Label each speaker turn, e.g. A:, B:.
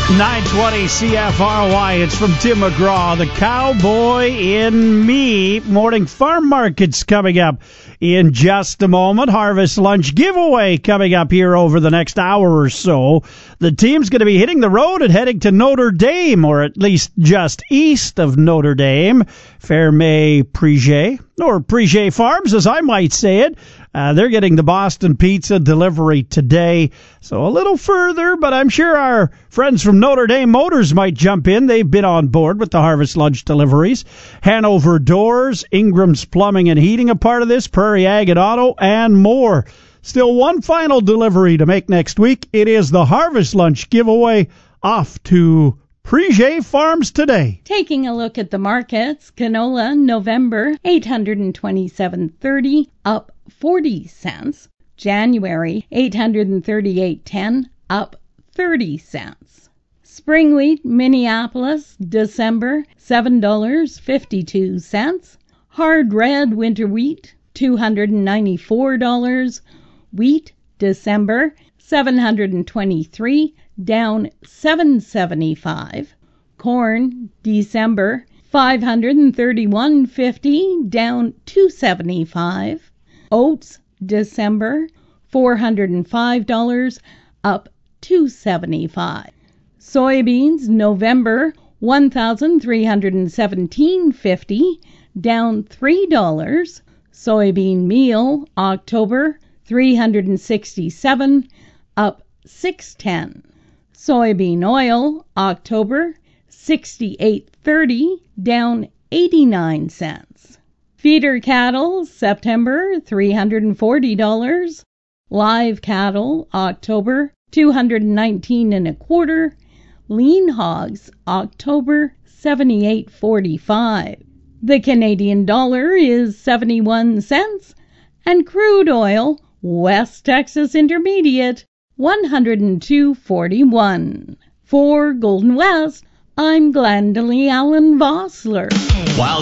A: 920 CFRY. It's from Tim McGraw, the cowboy in me. Morning farm markets coming up in just a moment. Harvest lunch giveaway coming up here over the next hour or so. The team's going to be hitting the road and heading to Notre Dame, or at least just east of Notre Dame. Ferme Prige, or Prige Farms, as I might say it. They're getting the Boston Pizza delivery today. So a little further, but I'm sure our friends from Notre Dame Motors might jump in. They've been on board with the Harvest Lunch deliveries. Hanover Doors, Ingram's Plumbing and Heating, a part of this, Prairie Ag and Auto, and more. Still one final delivery to make next week. It is the Harvest Lunch giveaway off to Prige Farms today.
B: Taking a look at the markets, canola November $827.30 up 40 cents. January $838.10 up 30 cents. Spring wheat Minneapolis December $7.52. Hard red winter wheat $294. Wheat December $723 down $7.75. Corn December $531.50 down $2.75. Oats December $405 up $2.75. Soybeans November $1,317.50 down $3. Soybean meal October $367 up $6.10. Soybean oil October $68.30 down 89 cents. Feeder cattle September $340. Live cattle October $219.25. Lean hogs October $78.45. The Canadian dollar is 71 cents, and crude oil West Texas Intermediate 102.41. For Golden West, I'm Glendalee Allen Vossler.
C: Wow.